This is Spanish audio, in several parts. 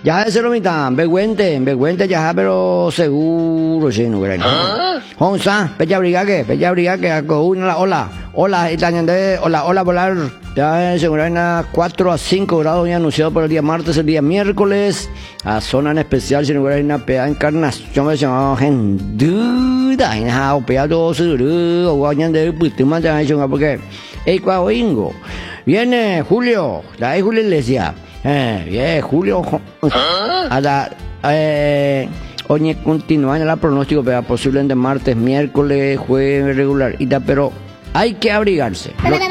Ya se lo mitan, beguente ya, pero seguro, sí, no creo. Honza, pecha brigaque, hola, itañande, hola, volar. Ya seguro en 4 a 5 grados ya anunciado para el día martes, el día miércoles, a zona en especial, si no hubiera una pea encarnación, me llamaba gente duda, y nada, pea todo seguro, o guayan de putima, ya he hecho, porque, cuaoingo, viene Julio, la de Julio Iglesia, bien, Julio, oye, continúa en el pronóstico, pea posible de martes, miércoles, jueves regular, pero hay que abrigarse.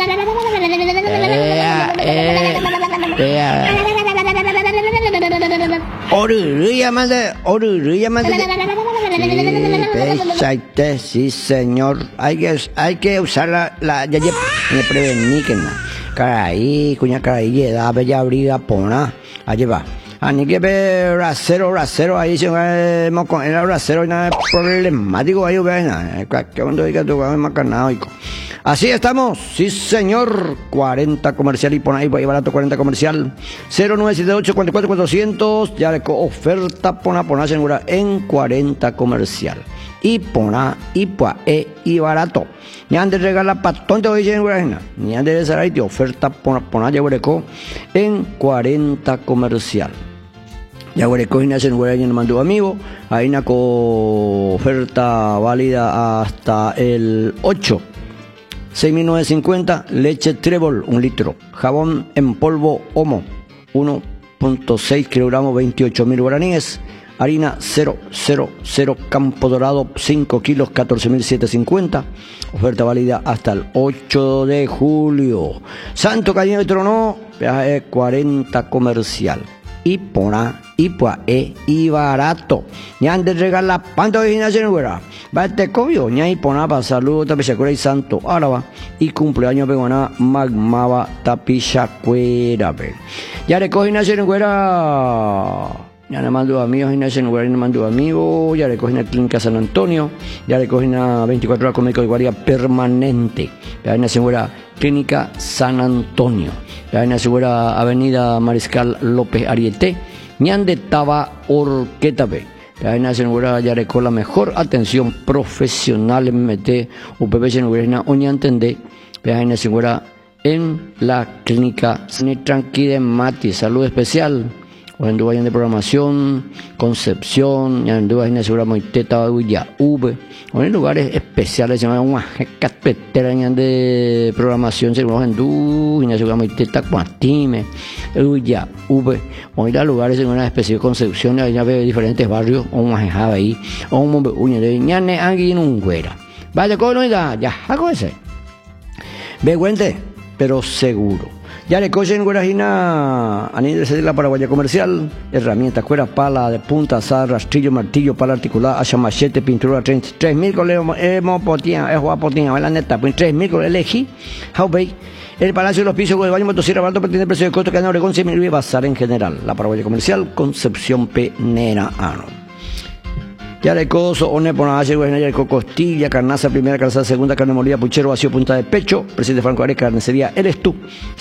Sí, señor. Hay que usar la ya me prevenir que nada. Caray, da bella abriga pona. Allí va. Ni que ver rasero, ahí se va con el rasero y nada problemático ahí, vean, que cuando diga tu más carnado. Así estamos, sí señor, 40 comercial y pon ahí barato 40 comercial, 0978 44 400, ya le oferta pona segura en 40 comercial. Y pona, y barato. Ni antes de regalar patón te voy a decir ni antes de salir te oferta pona ya en 40 comercial. Ya hueco y nacen hueco en mando amigo, hay una oferta válida hasta el 8. 6.950, leche Trébol, 1 litro. Jabón en polvo Omo, 1.6 kilogramos, 28.000 guaraníes. Harina 000 Campo Dorado, 5 kilos, 14.750. Oferta válida hasta el 8 de julio. Santo Cañón de Trono, peaje 40 comercial. Y pona, y barato. Ya antes de regalar panto original en güera. Va este cobio, ya y pona para salud, tapichacuera y santo áraba. Y cumpleaños peguana magmaba tapichacuera. Ya recoge nacer en güera. Ya le mando amigos, nacer en güera, le mando amigos. Ya recoge en la clínica San Antonio. Ya recoge en 24 horas con médico de guardia permanente. Ya nacer en güera, clínica San Antonio. Ya en la segura avenida Mariscal López Ariete, ñande taba Orquetabe. Ya en la segura ya recó la mejor atención profesional en MT, UPB Senugurena, oñantende. Ya en la segura en la clínica Tranquila Mati, salud especial. O en vayan de programación, Concepción, ya en vayan de segura Moiteta, V. O en lugares especiales, se llama una carpetera de programación, seguro en Du, y en segura Moiteta, Cuatime, V. O en lugares en una especie de Concepción, ya ve diferentes barrios, o un majejaba ahí, o un mombre, de ñane, angui, en un güera. Vaya con ya, hago ese. Vergüente, pero seguro. Ya le cogen Guarajina, anillo de la paraguaya comercial, herramientas, cuera, pala de punta, azar, rastrillo, martillo, pala articulada, hacha, machete, pintura, 3.000 coleos, potían, la neta, pues 3.000 coleos, elegí, Haubey, el Palacio de los Pisos, el baño motosierra, barato, pretende precio de costo que en Oregón, 100.000 bazar en general, la paraguaya comercial, Concepción P. Nera Ano. Ya le coso, one por nada, ya le costilla, carnaza, primera, calzada, segunda, carne molida, puchero, vacío, punta de pecho, presidente Franco Areca, carnicería, eres tú,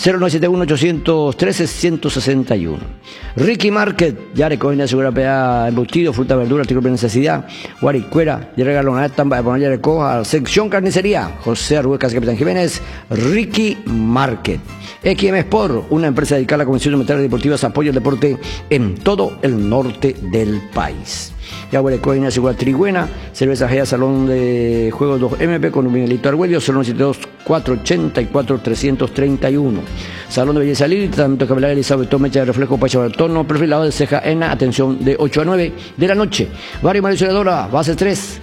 0971-813-161. Ricky Market, ya le cogen segura pea, embutido, fruta, verdura, artículo de necesidad, guaricuera, ya regalo una tamba de poner, ya le coja, sección carnicería, José Arruecas, Capitán Jiménez, Ricky Market. XM Sport, una empresa dedicada a la Comisión de Materiales Deportivas, apoya el deporte en todo el norte del país. Ya huele coina, segura trigüena, cerveza Gea, salón de juegos 2MP con un Miguelito Argüello, 092-484-331. Salón de belleza Lili, tratamiento capilar, Elizabeth mecha de reflejo, pacha de tono, perfilado de ceja ENA, atención de 8 a 9 de la noche. Barrio Mauricio Dora, base 3,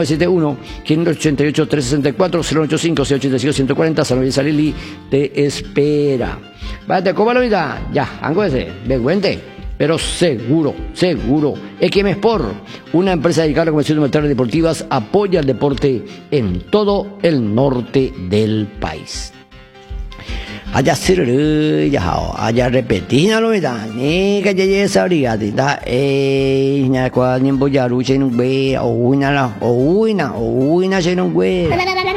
0971-588-364, 085-685-140, Salón de belleza Lili, te espera. Vete, ¿cómo lo vida? Ya, algo ese, vergüente. Pero seguro. XM Sport, una empresa dedicada a la Comisión de Materiales Deportivas, apoya el deporte en todo el norte del país. Allá allá repetina lo da, ni que llegue esa brigada, na kwa ni boyaru che no ve, o uina che no ve.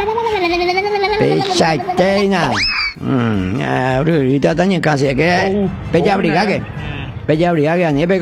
Pechaitena. Ahorita también casi que bella brigada que nieve